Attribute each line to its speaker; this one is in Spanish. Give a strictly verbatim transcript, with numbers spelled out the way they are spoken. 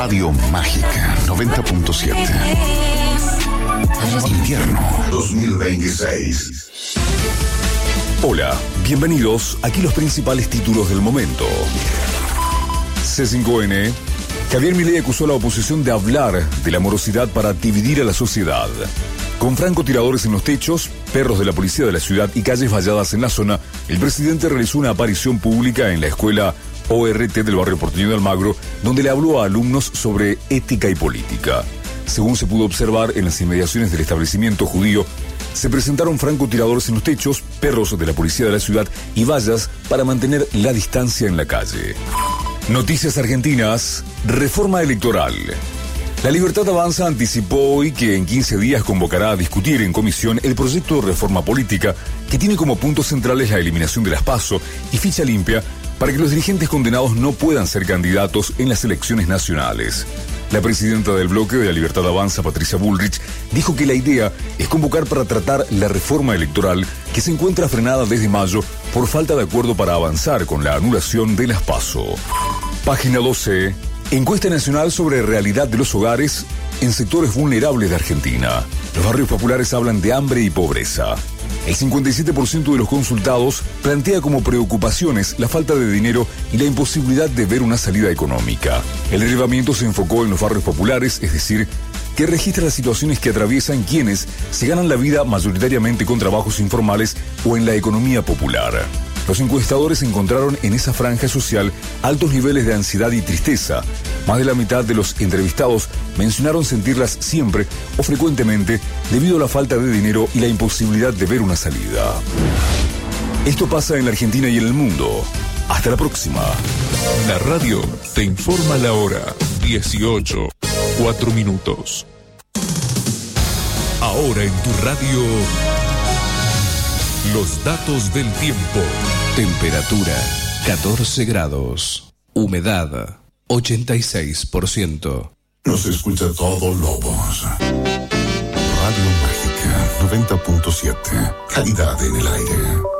Speaker 1: Radio Mágica noventa punto siete. Invierno dos mil veintiséis.
Speaker 2: Hola, bienvenidos. Aquí los principales títulos del momento. C cinco N. Javier Milei acusó a la oposición de hablar de la morosidad para dividir a la sociedad. Con francotiradores en los techos, perros de la policía de la ciudad y calles valladas en la zona, el presidente realizó una aparición pública en la escuela O R T del barrio porteño de Almagro, donde le habló a alumnos sobre ética y política. Según se pudo observar en las inmediaciones del establecimiento judío, se presentaron francotiradores en los techos, perros de la policía de la ciudad y vallas para mantener la distancia en la calle. Noticias argentinas. Reforma electoral. La Libertad Avanza anticipó hoy que en quince días convocará a discutir en comisión el proyecto de reforma política que tiene como puntos centrales la eliminación de las PASO y ficha limpia para que los dirigentes condenados no puedan ser candidatos en las elecciones nacionales. La presidenta del bloque de la Libertad Avanza, Patricia Bullrich, dijo que la idea es convocar para tratar la reforma electoral que se encuentra frenada desde mayo por falta de acuerdo para avanzar con la anulación de las PASO. Página doce. Encuesta nacional sobre realidad de los hogares en sectores vulnerables de Argentina. Los barrios populares hablan de hambre y pobreza. El cincuenta y siete por ciento de los consultados plantea como preocupaciones la falta de dinero y la imposibilidad de ver una salida económica. El relevamiento se enfocó en los barrios populares, es decir, que registra las situaciones que atraviesan quienes se ganan la vida mayoritariamente con trabajos informales o en la economía popular. Los encuestadores encontraron en esa franja social altos niveles de ansiedad y tristeza. Más de la mitad de los entrevistados mencionaron sentirlas siempre o frecuentemente debido a la falta de dinero y la imposibilidad de ver una salida. Esto pasa en la Argentina y en el mundo. Hasta la próxima.
Speaker 3: La radio te informa la hora. dieciocho, cuatro minutos. Ahora en tu radio, los datos del tiempo.
Speaker 4: Temperatura catorce grados. Humedad ochenta y seis por ciento.
Speaker 1: Nos escucha todo Lobos. Radio Mágica noventa punto siete. Calidad en el aire.